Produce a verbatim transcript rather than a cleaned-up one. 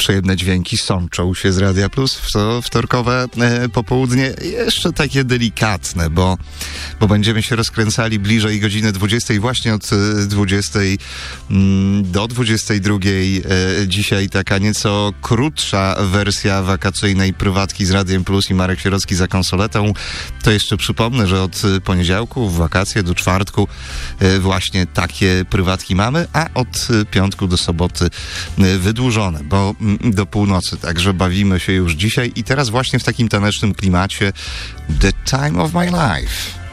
przyjemne dźwięki sączą się z Radia Plus w to wtorkowe e, popołudnie. Jeszcze takie delikatne, bo, bo będziemy się rozkręcali bliżej godziny dwudziestej, właśnie od dwudziestej mm, do dwudziestej drugiej. E, dzisiaj taka nieco krótsza wersja wakacyjnej prywatki z Radiem Plus i Marek Sierocki za konsoletą. To jeszcze przypomnę, że od poniedziałku w wakacje do czwartku e, właśnie takie prywatki mamy, a od piątku do soboty e, wydłużone, bo m, do północy, także bawimy się już dzisiaj i teraz właśnie w takim tanecznym klimacie The Time of My Life.